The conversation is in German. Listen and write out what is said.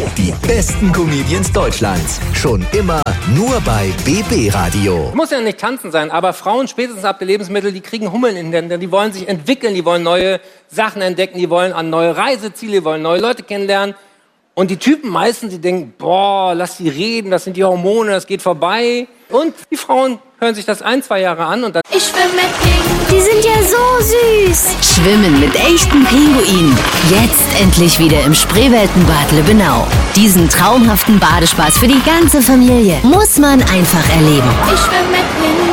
Die besten Comedians Deutschlands. Schon immer nur bei BB Radio. Muss ja nicht tanzen sein, aber Frauen spätestens ab der Lebensmittel, die kriegen Hummeln in den Händen. Die wollen sich entwickeln, die wollen neue Sachen entdecken, die wollen an neue Reiseziele, die wollen neue Leute kennenlernen. Und die Typen meistens, die denken, boah, lass die reden, das sind die Hormone, das geht vorbei. Und die Frauen hören sich das 1-2 Jahre an und dann... Ich schwimme mit Pinguinen. Die sind ja so süß. Schwimmen mit echten Pinguinen. Jetzt endlich wieder im Spreeweltenbad Lübbenau. Diesen traumhaften Badespaß für die ganze Familie muss man einfach erleben. Ich schwimme mit Pinguinen.